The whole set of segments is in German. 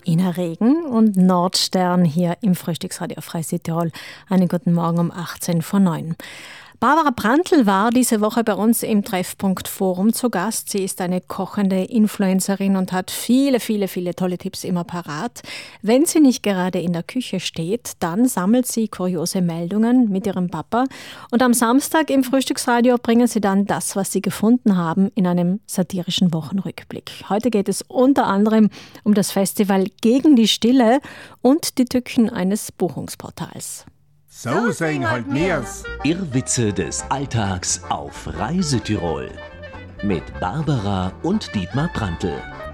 Ina Regen und Nordstern hier im Frühstücksradio Frei Südtirol. Einen guten Morgen um 18:09. Barbara Prantl war diese Woche bei uns im Treffpunkt Forum zu Gast. Sie ist eine kochende Influencerin und hat viele tolle Tipps immer parat. Wenn sie nicht gerade in der Küche steht, dann sammelt sie kuriose Meldungen mit ihrem Papa. Und am Samstag im Frühstücksradio bringen sie dann das, was sie gefunden haben, in einem satirischen Wochenrückblick. Heute geht es unter anderem um das Festival Gegen die Stille und die Tücken eines Buchungsportals. So sehen halt mir's. Irrwitze des Alltags auf Reisetirol mit Barbara und Dietmar Prantl.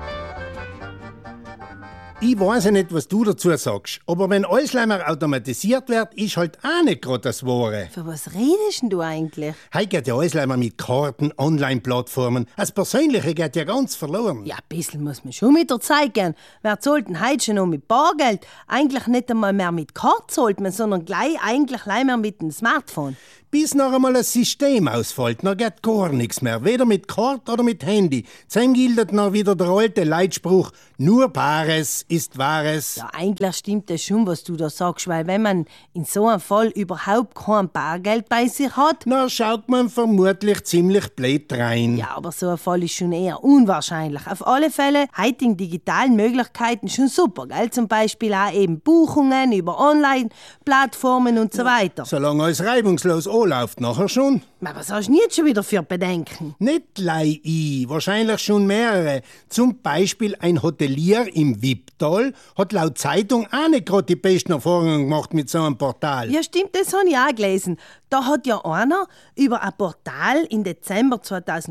Ich weiß ja nicht, was du dazu sagst, aber wenn alles leider automatisiert wird, ist halt auch nicht gerade das Wahre. Für was redest denn du eigentlich? Heute geht ja alles leider mit Karten, Online-Plattformen. Das Persönliche geht ja ganz verloren. Ja, ein bisschen muss man schon mit der Zeit gehen. Wer zahlt denn heute schon noch mit Bargeld? Eigentlich nicht einmal mehr mit Karte zahlt man, sondern gleich eigentlich mehr mit dem Smartphone. Bis noch einmal ein System ausfällt, dann geht gar nichts mehr. Weder mit Karte oder mit Handy. Dann gilt noch wieder der alte Leitspruch, nur Bares ist Wahres. Ja, eigentlich stimmt das schon, was du da sagst, weil wenn man in so einem Fall überhaupt kein Bargeld bei sich hat... Na, schaut man vermutlich ziemlich blöd rein. Ja, aber so ein Fall ist schon eher unwahrscheinlich. Auf alle Fälle heutigen digitalen Möglichkeiten schon super, gell? Zum Beispiel auch eben Buchungen über Online-Plattformen und so weiter. Solange alles reibungslos läuft, nachher schon. Aber was hast du jetzt schon wieder für Bedenken? Nicht lei ich, wahrscheinlich schon mehrere. Zum Beispiel ein Hotelier im Wipptal hat laut Zeitung auch nicht gerade die besten Erfahrungen gemacht mit so einem Portal. Ja, stimmt, das habe ich auch gelesen. Da hat ja einer über ein Portal im Dezember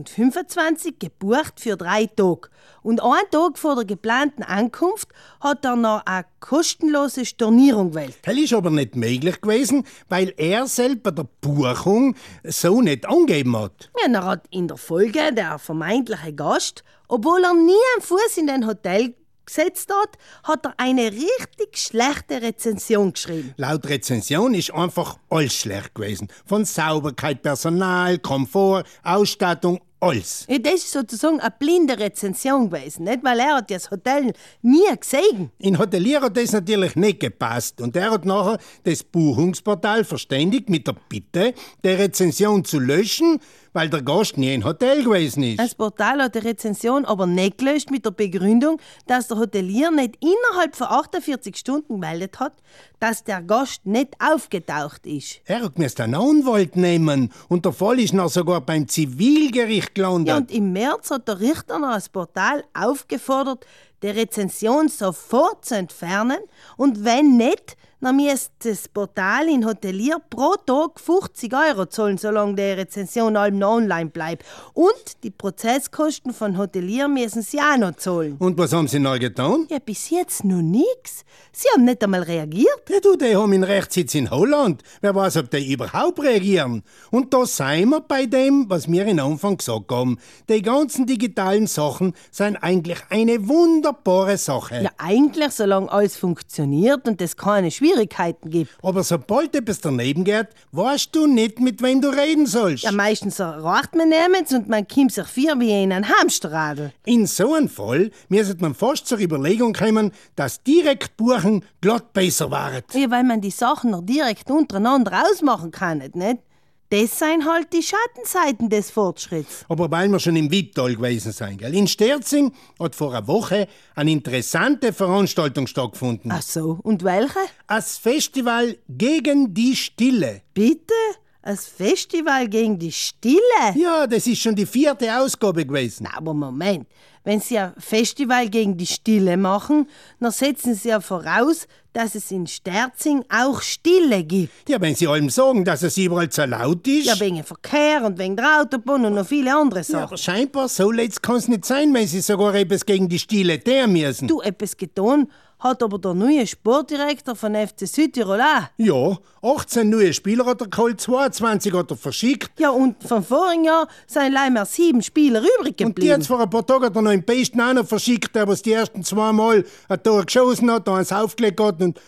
2025 gebucht für 3 Tage. Und einen Tag vor der geplanten Ankunft hat er noch eine kostenlose Stornierung gewählt. Das ist aber nicht möglich gewesen, weil er selber der Buchung so nicht angegeben hat. Ja, dann hat in der Folge der vermeintliche Gast, obwohl er nie einen Fuß in den Hotel gesetzt hat er eine richtig schlechte Rezension geschrieben. Laut Rezension ist einfach alles schlecht gewesen. Von Sauberkeit, Personal, Komfort, Ausstattung, alles. Ja, das ist sozusagen eine blinde Rezension gewesen, nicht? Weil er hat das Hotel nie gesehen. In Hotelier hat das natürlich nicht gepasst und er hat nachher das Buchungsportal verständigt mit der Bitte, die Rezension zu löschen, weil der Gast nie im Hotel gewesen ist. Das Portal hat die Rezension aber nicht gelöscht mit der Begründung, dass der Hotelier nicht innerhalb von 48 Stunden gemeldet hat, dass der Gast nicht aufgetaucht ist. Er hat einen Anwalt nehmen und der Fall ist noch sogar beim Zivilgericht gelandet. Ja, und im März hat der Richter noch das Portal aufgefordert, die Rezension sofort zu entfernen und wenn nicht, dann müsste das Portal in Hotelier pro Tag 50 € zahlen, solange die Rezension allem noch online bleibt. Und die Prozesskosten von Hotelier müssen sie auch noch zahlen. Und was haben sie noch getan? Ja, bis jetzt noch nichts. Sie haben nicht einmal reagiert. Ja, du, die haben einen Rechtssitz in Holland. Wer weiß, ob die überhaupt reagieren. Und da sind wir bei dem, was wir am Anfang gesagt haben. Die ganzen digitalen Sachen sind eigentlich eine wunderbare Sache. Ja, eigentlich, solange alles funktioniert und es keine Schwierigkeiten gibt. Aber sobald etwas daneben geht, weißt du nicht, mit wem du reden sollst. Ja, meistens erreicht man nichts und man kommt sich vor wie in einem Hamsterradl. In so einem Fall müsste man fast zur Überlegung kommen, dass direkt buchen glatt besser wäre. Ja, weil man die Sachen noch direkt untereinander ausmachen kann, nicht? Das sind halt die Schattenseiten des Fortschritts. Aber weil wir schon im Wipptal gewesen sind, gell? In Sterzing hat vor einer Woche eine interessante Veranstaltung stattgefunden. Ach so, und welche? Das Festival Gegen die Stille. Bitte? Ein Festival gegen die Stille? Ja, das ist schon die 4. Ausgabe gewesen. Na, aber Moment. Wenn Sie ein Festival gegen die Stille machen, dann setzen Sie ja voraus, dass es in Sterzing auch Stille gibt. Ja, wenn Sie allem sagen, dass es überall so laut ist. Ja, wegen Verkehr und wegen der Autobahn und noch viele andere Sachen. Ja, aber scheinbar so leid kann es nicht sein, wenn Sie sogar etwas gegen die Stille tun müssen. Du, etwas getan hat aber der neue Sportdirektor von FC Südtirol auch. Ja, 18 neue Spieler hat er geholt, 22 hat er verschickt. Ja, und vom vorigen Jahr sind leider 7 Spieler übrig geblieben. Und die jetzt vor ein paar Tagen hat er noch im Besten auch noch verschickt, der was die ersten 2 Mal ein Tor geschossen hat, da eins aufgelegt hat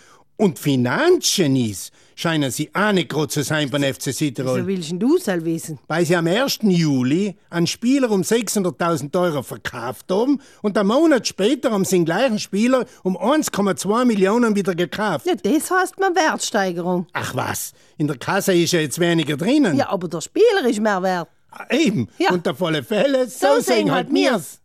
Und Finanzgenies scheinen sie auch nicht gerade zu sein beim FC Südtirol. Wieso willst denn du es wissen? Weil sie am 1. Juli einen Spieler um 600.000 Euro verkauft haben und einen Monat später haben sie den gleichen Spieler um 1,2 Millionen wieder gekauft. Ja, das heißt mal Wertsteigerung. Ach was, in der Kasse ist ja jetzt weniger drinnen. Ja, aber der Spieler ist mehr wert. Eben, Ja. unter volle Fälle, so sehen halt mir's.